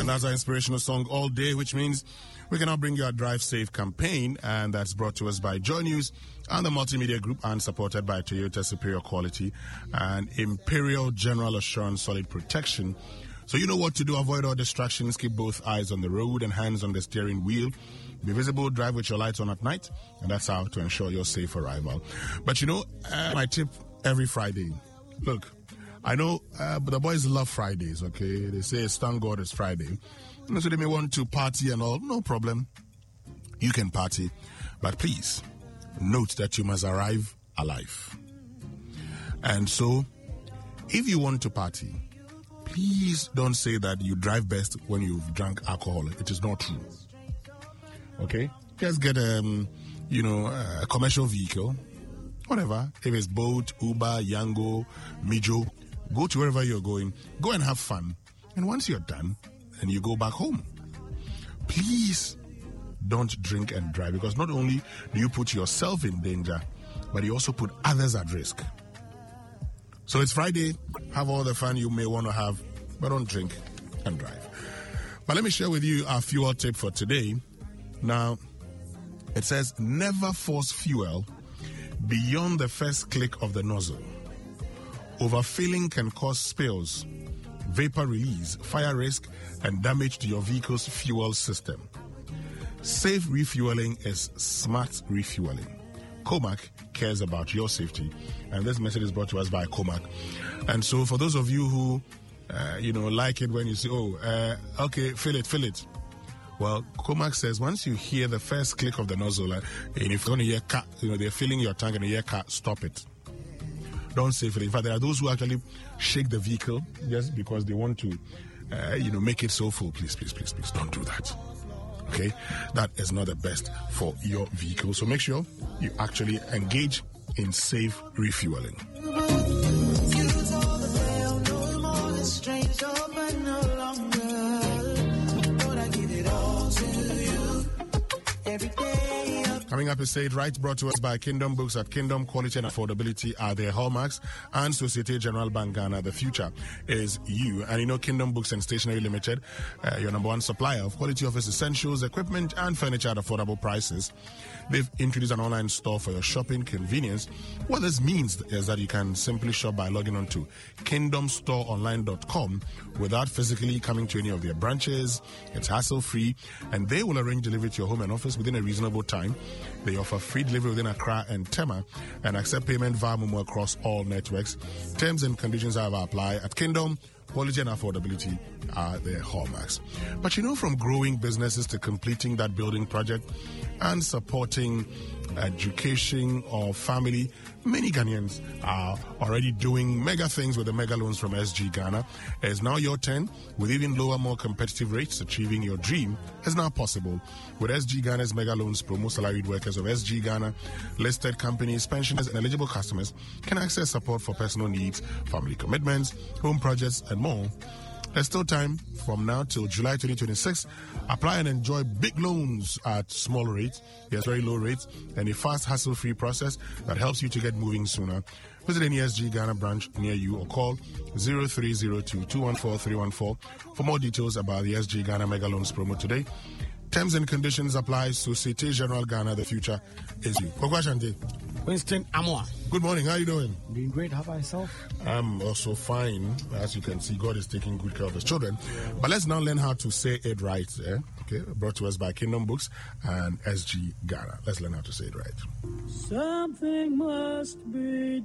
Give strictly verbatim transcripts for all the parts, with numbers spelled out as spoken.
that's our inspirational song all day, which means we can now bring you a Drive Safe campaign, and that's brought to us by Joy News and the Multimedia Group and supported by Toyota Superior Quality and Imperial General Assurance Solid Protection. So you know what to do. Avoid all distractions. Keep both eyes on the road and hands on the steering wheel. Be visible. Drive with your lights on at night. And that's how to ensure your safe arrival. But you know, uh, my tip every Friday. Look, I know uh, but the boys love Fridays, okay? They say, thank God it's Friday. So they may want to party and all. No problem. You can party. But please, note that you must arrive alive. And so, if you want to party, please don't say that you drive best when you've drunk alcohol. It is not true. Okay? Just get, um, you know, a commercial vehicle, whatever. If it's boat, Uber, Yango, Mijo, go to wherever you're going. Go and have fun. And once you're done, then you go back home. Please don't drink and drive, because not only do you put yourself in danger, but you also put others at risk. So it's Friday. Have all the fun you may want to have, but don't drink and drive. But let me share with you our fuel tip for today. Now, it says never force fuel beyond the first click of the nozzle. Overfilling can cause spills, vapor release, fire risk, and damage to your vehicle's fuel system. Safe refueling is smart refueling. Comac cares about your safety, and this message is brought to us by Comac. And so for those of you who, uh, you know, like it when you say, oh, uh, okay, fill it, fill it. Well, Comac says once you hear the first click of the nozzle, uh, and if you're going to hear cat, you know, they're filling your tank and you hear cat, stop it. Don't say fill it. In fact, there are those who actually shake the vehicle just because they want to, uh, you know, make it so full. Please, please, please, please, don't do that. Okay, that is not the best for your vehicle. So make sure you actually engage in safe refueling. Coming up is Say It Right, brought to us by Kingdom Books. At Kingdom, quality and affordability are their hallmarks, and Societe Generale Bank Ghana, the future is you. And you know, Kingdom Books and Stationery Limited, uh, your number one supplier of quality office essentials, equipment, and furniture at affordable prices. They've introduced an online store for your shopping convenience. What this means is that you can simply shop by logging on to kingdom store online dot com without physically coming to any of their branches. It's hassle-free, and they will arrange delivery to your home and office within a reasonable time. They offer free delivery within Accra and Tema and accept payment via Momo across all networks. Terms and conditions however apply. At Kingdom, quality and affordability are their hallmarks. But you know, from growing businesses to completing that building project and supporting education or family, many Ghanaians are already doing mega things with the mega loans from S G Ghana. It's now your turn. With even lower, more competitive rates, achieving your dream is now possible. With S G Ghana's mega loans promo, salaried workers of S G Ghana, listed companies, pensioners, and eligible customers can access support for personal needs, family commitments, home projects, and more. There's still time from now till July twenty twenty-six. Apply and enjoy big loans at small rates, yes, very low rates, and a fast, hassle-free process that helps you to get moving sooner. Visit any S G Ghana branch near you or call zero three zero two, two one four, three one four for more details about the S G Ghana Mega Loans promo today. Terms and conditions apply. Societe Generale Ghana, the future is you. Winston Amoa. Good morning. How are you doing? Doing great. How about yourself? I'm also fine. As you can see, God is taking good care of his children. But let's now learn how to say it right. Eh? Okay, brought to us by Kingdom Books and S G Ghana. Let's learn how to say it right. Something must be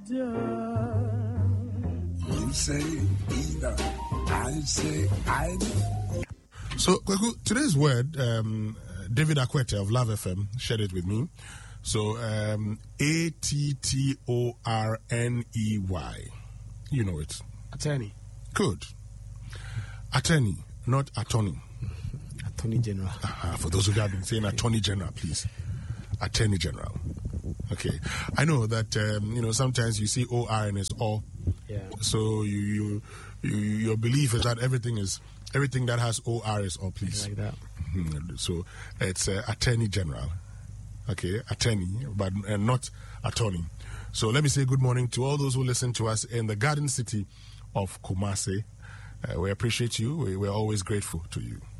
done. You say either. I say I do. So, Kweku, today's word, um, David Akwete of Love F M shared it with me. So, um, A T T O R N E Y. You know it. Attorney. Good. Attorney, not attorney. Attorney General. Uh-huh. For those who have been saying Attorney General, please. Attorney General. Okay. I know that, um, you know, sometimes you see O R and it's O. Yeah. So, you, you, you, your belief is that everything is, everything that has O R is O, please. Like that. Mm-hmm. So, it's uh, Attorney General. Okay, attorney, but uh, not attorney. So let me say good morning to all those who listen to us in the garden city of Kumasi. Uh, we appreciate you. We, we're always grateful to you.